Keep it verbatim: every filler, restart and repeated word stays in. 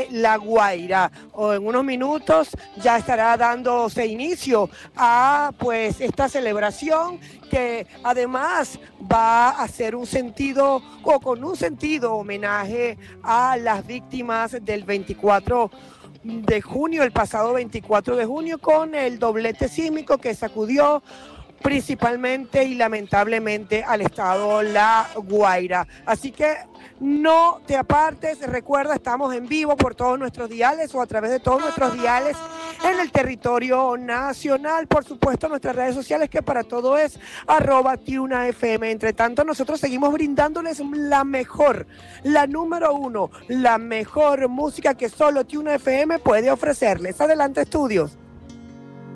de La Guaira. O en unos minutos ya estará dándose inicio a pues esta celebración que además va a ser un sentido o con un sentido homenaje a las víctimas del veinticuatro de junio, el pasado veinticuatro de junio, con el doblete sísmico que sacudió principalmente y lamentablemente al estado La Guaira. Así que no te apartes, recuerda, estamos en vivo por todos nuestros diales o a través de todos nuestros diales en el territorio nacional, por supuesto nuestras redes sociales, que para todo es arroba Tiuna F M. Entre tanto, nosotros seguimos brindándoles la mejor, la número uno, la mejor música que solo Tiuna F M puede ofrecerles. Adelante, estudios.